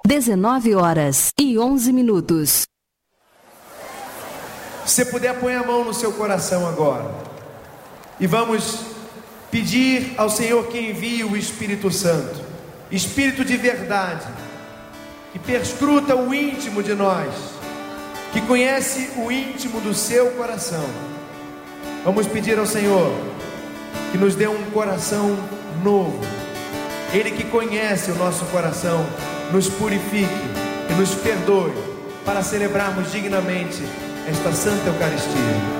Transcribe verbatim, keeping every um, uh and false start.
dezenove horas e onze minutos. Se puder, põe a mão no seu coração agora. E vamos pedir ao Senhor que envie o Espírito Santo, Espírito de verdade, que perscruta o íntimo de nós, que conhece o íntimo do seu coração. Vamos pedir ao Senhor que nos dê um coração novo. Ele que conhece o nosso coração, nos purifique e nos perdoe, para celebrarmos dignamente esta Santa Eucaristia.